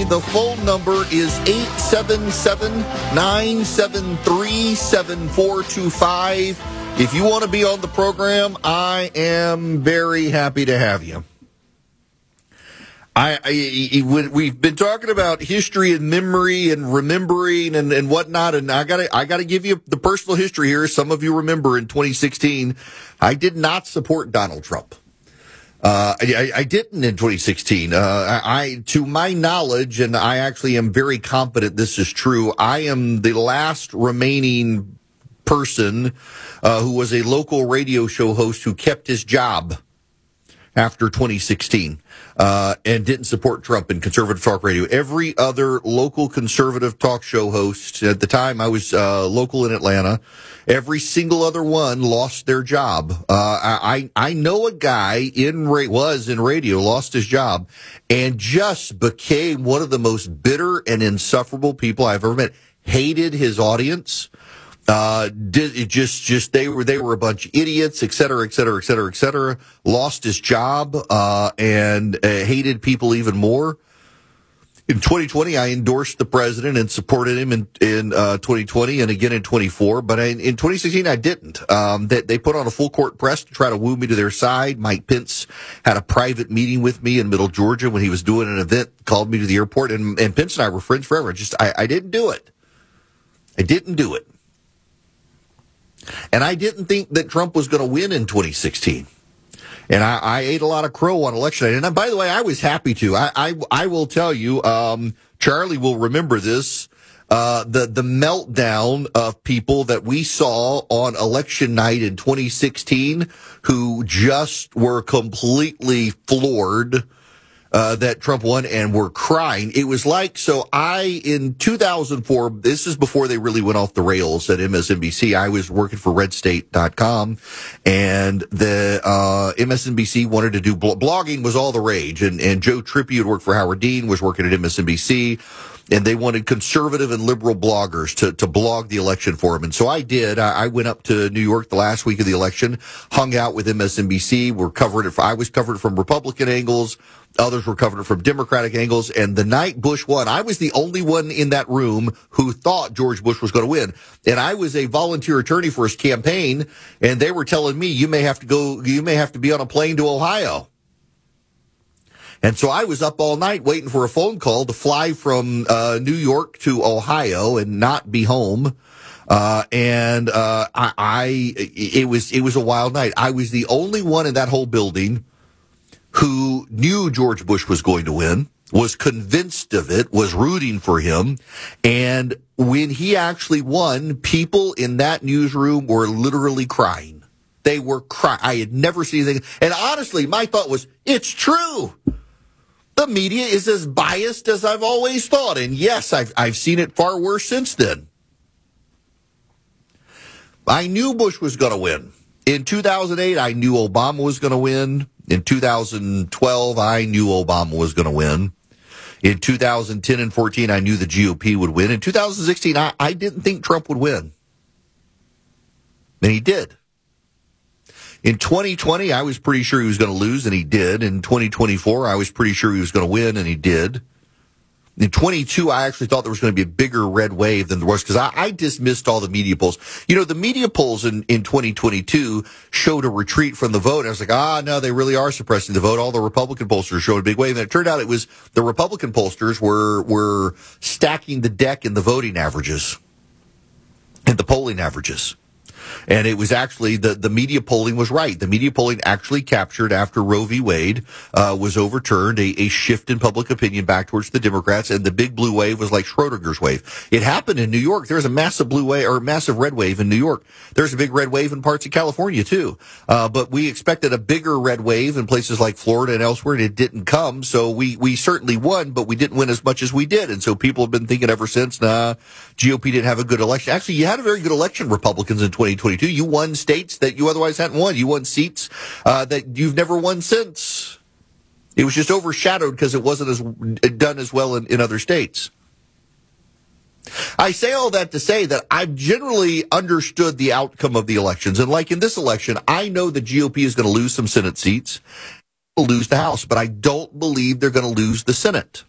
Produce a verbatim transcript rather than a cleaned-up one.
The phone number is eight seven seven, nine seven three, seven four two five. If you want to be on the program, I am very happy to have you. I, I we've been talking about history and memory and remembering and, and whatnot, and I gotta I gotta give you the personal history here. Some of you remember in twenty sixteen, I did not support Donald Trump. Uh, I, I didn't in twenty sixteen. Uh, I, to my knowledge, and I actually am very confident this is true, I am the last remaining person uh, who was a local radio show host who kept his job after twenty sixteen uh, and didn't support Trump in conservative talk radio. Every other local conservative talk show host, at the time I was uh, local in Atlanta, every single other one lost their job. Uh, I I know a guy in was in radio, lost his job, and just became one of the most bitter and insufferable people I've ever met. Hated his audience. Uh, did it just, just, they were, they were a bunch of idiots, et cetera, et cetera, et cetera, et cetera. Lost his job, uh, and uh, hated people even more. In twenty twenty, I endorsed the president and supported him in, in, uh, twenty twenty and again in twenty-four. But I, in twenty sixteen, I didn't. Um, they, they put on a full court press to try to woo me to their side. Mike Pence had a private meeting with me in Middle Georgia when he was doing an event, called me to the airport, and, and Pence and I were friends forever. Just, I, I didn't do it. I didn't do it. And I didn't think that Trump was going to win in twenty sixteen. And I, I ate a lot of crow on election night. And by the way, I was happy to. I, I, I will tell you, um, Charlie will remember this, uh, the, the meltdown of people that we saw on election night in twenty sixteen who just were completely floored Uh, that Trump won and were crying. It was like, so I, in two thousand four, this is before they really went off the rails at M S N B C. I was working for red state dot com, and the, uh, M S N B C wanted to do, blogging was all the rage, and, and Joe Trippi, who worked for Howard Dean, was working at M S N B C, and they wanted conservative and liberal bloggers to, to blog the election for them. And so I did. I, I went up to New York the last week of the election, hung out with M S N B C. We're covered it. I was covered from Republican angles. Others were covering it from Democratic angles. And the night Bush won, I was the only one in that room who thought George Bush was going to win. And I was a volunteer attorney for his campaign. And they were telling me, you may have to go, you may have to be on a plane to Ohio. And so I was up all night waiting for a phone call to fly from uh, New York to Ohio and not be home. Uh, and uh, I, I, it was, it was a wild night. I was the only one in that whole building who knew George Bush was going to win, was convinced of it, was rooting for him. And when he actually won, people in that newsroom were literally crying. They were crying. I had never seen anything. And honestly, my thought was, it's true. The media is as biased as I've always thought. And yes, I've, I've seen it far worse since then. I knew Bush was going to win. In two thousand eight, I knew Obama was going to win. In two thousand twelve, I knew Obama was going to win. In two thousand ten and fourteen, I knew the G O P would win. In two thousand sixteen, I, I didn't think Trump would win. And he did. In twenty twenty, I was pretty sure he was going to lose, and he did. In twenty twenty-four, I was pretty sure he was going to win, and he did. In twenty-two, I actually thought there was going to be a bigger red wave than there was, because I, I dismissed all the media polls. You know, the media polls in, in twenty twenty-two showed a retreat from the vote. I was like, ah, no, they really are suppressing the vote. All the Republican pollsters showed a big wave. And it turned out it was the Republican pollsters were, were stacking the deck in the voting averages and the polling averages. And it was actually, the, the media polling was right. The media polling actually captured, after Roe v. Wade uh, was overturned, a, a shift in public opinion back towards the Democrats, and the big blue wave was like Schrodinger's wave. It happened in New York. There was a massive blue wave, or massive red wave in New York. There's a big red wave in parts of California, too. Uh, but we expected a bigger red wave in places like Florida and elsewhere, and it didn't come. So we, we certainly won, but we didn't win as much as we did. And so people have been thinking ever since, nah, G O P didn't have a good election. Actually, you had a very good election, Republicans, in twenty twenty-two. You won states that you otherwise hadn't won. You won seats uh, that you've never won since. It was just overshadowed because it wasn't as done as well in, in other states. I say all that to say that I've generally understood the outcome of the elections. And like in this election, I know the G O P is going to lose some Senate seats, lose the House, but I don't believe they're going to lose the Senate.